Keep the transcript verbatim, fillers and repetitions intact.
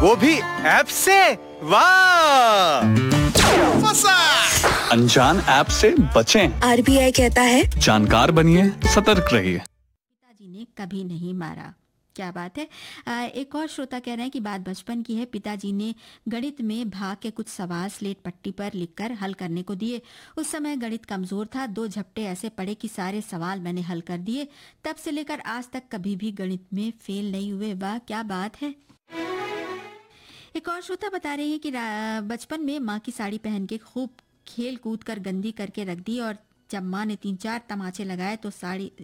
वो भी ऐप से। वाह, अनजान ऐप से बचें। आरबीआई कहता है जानकार बनिए, सतर्क रहिए। पिताजी ने कभी नहीं मारा। क्या बात है। आ, एक और श्रोता कह रहे हैं कि बात बचपन की है। पिताजी ने गणित में भाग के कुछ सवाल स्लेट पट्टी पर लिखकर हल करने को दिए। उस समय गणित कमजोर था, दो झपटे ऐसे पड़े कि सारे सवाल मैंने हल कर दिए। तब से लेकर आज तक कभी भी गणित में फेल नहीं हुए। वाह, क्या बात है। एक और श्रोता बता रहे हैं कि बचपन में माँ की साड़ी पहन के खूब खेल कूद कर गंदी करके रख दी और जब माँ ने तीन चार तमाचे लगाए तो साड़ी